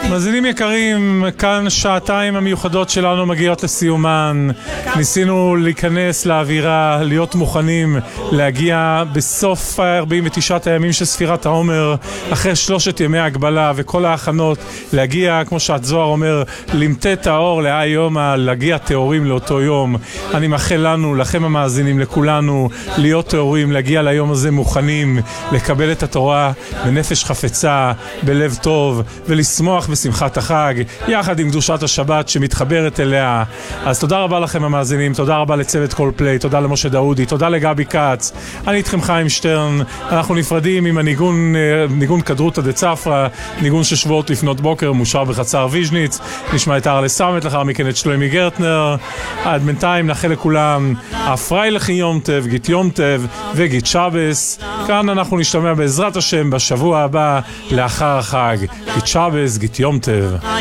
מאזינים יקרים, כאן שעתיים המיוחדות שלנו מגיעות לסיומן. ניסינו להיכנס לאווירה, להיות מוכנים להגיע בסוף 49 הימים של ספירת העומר, אחרי 3 ימי הגבלה וכל ההכנות, להגיע, כמו שהזוהר אומר, למתת האור להיומה, להגיע תיאורים לאותו יום. אני מאחל לנו, לכם המאזינים, לכולנו, להיות תיאורים, להגיע ליום הזה מוכנים, לקבל את התורה בנפש חפצה, בלב טוב, ולשמוח בשמחת החג, יחד עם קדושת השבת שמתחברת אליה. אז תודה רבה לכם המאזינים, תודה רבה לצוות כל פליי, תודה למשה דאודי, תודה לגבי קץ. אני איתכם חיים שטרן. אנחנו נפרדים עם ניגון קדרותא דצפרא, ניגון של שבועות לפנות בוקר, מושר בחצר ויז'ניץ. נשמע את הרלה סמט, לאחר מכן את שלוימי גרטנר. עד בינתיים נאחל לכולם הפרייליך יום טוב, גיט יום טוב וגיט שבס. כאן אנחנו נשתמע בעזרת השם בשבוע הבא לאחר החג. גיט שבס, גיט יום טוב.